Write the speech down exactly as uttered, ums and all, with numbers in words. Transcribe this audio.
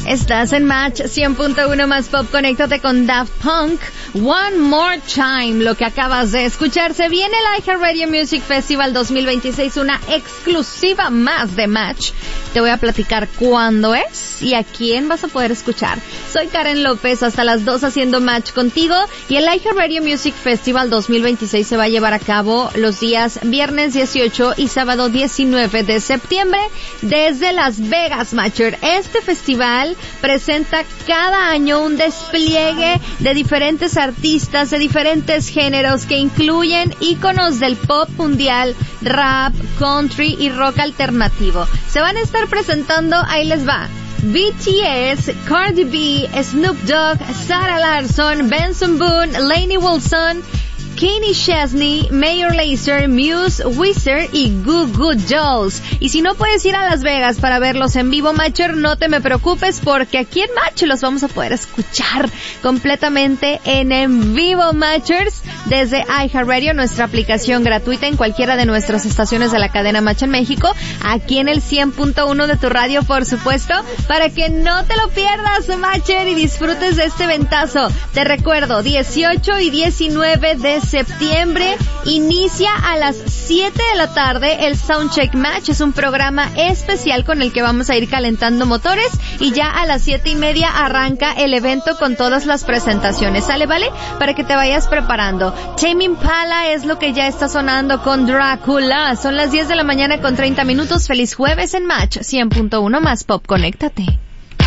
Estás en Match cien punto uno más Pop. Conéctate con Daft Punk. One More Time. Lo que acabas de escuchar. Se viene el iHeartRadio Music Festival dos mil veintiséis, una exclusiva más de Match. Te voy a platicar cuándo es y a quién vas a poder escuchar. Soy Karen López, hasta las dos haciendo Match contigo. Y el iHeartRadio Music Festival dos mil veintiséis se va a llevar a cabo los días viernes dieciocho y sábado diecinueve de septiembre desde Las Vegas, Matcher. Este festival presenta cada año un despliegue de diferentes artistas de diferentes géneros que incluyen íconos del pop mundial, rap, country y rock alternativo. Se van a estar presentando, ahí les va, B T S, Cardi B, Snoop Dogg, Sarah Larsson, Benson Boone, Lainey Wilson, Kenny Chesney, Mayor Lazer, Muse, Wizard y Goo Goo Dolls. Y si no puedes ir a Las Vegas para verlos en vivo, Matcher, no te me preocupes porque aquí en Match los vamos a poder escuchar completamente en en vivo, Matchers, desde iHeartRadio, nuestra aplicación gratuita en cualquiera de nuestras estaciones de la cadena Match en México, aquí en el cien punto uno de tu radio, por supuesto, para que no te lo pierdas, Matcher, y disfrutes de este ventazo. Te recuerdo, dieciocho y diecinueve de septiembre, inicia a las siete de la tarde el Soundcheck Match. Es un programa especial con el que vamos a ir calentando motores y ya a las siete y media arranca el evento con todas las presentaciones. ¿Sale, vale? Para que te vayas preparando. Tame Impala es lo que ya está sonando con Drácula. Son las diez de la mañana con treinta minutos. Feliz jueves en Match cien punto uno más Pop. Conéctate.